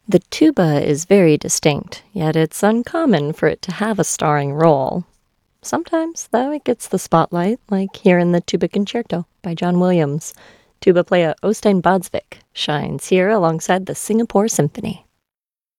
The tuba is very distinct, yet it's uncommon for it to have a starring role. Sometimes, though, it gets the spotlight, like here in the Tuba Concerto by John Williams. Tuba player Øystein Badsvik shines here alongside the Singapore Symphony.